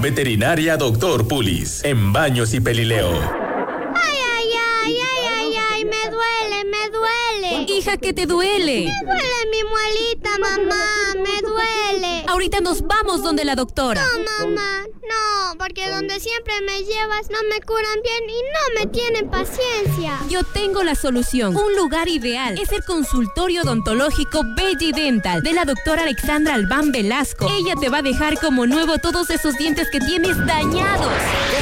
Veterinaria Doctor Pulis, en Baños y Pelileo. Ay, me duele. Hija, ¿qué te duele? Me duele mi muelita, mamá, me duele. Ahorita nos vamos donde la doctora. No, mamá, no, porque donde siempre me llevas no me curan bien y no me tienen paciencia. Yo tengo la solución. Un lugar ideal es el consultorio odontológico Belli Dental de la doctora Alexandra Albán Velasco. Ella te va a dejar como nuevo todos esos dientes que tienes dañados.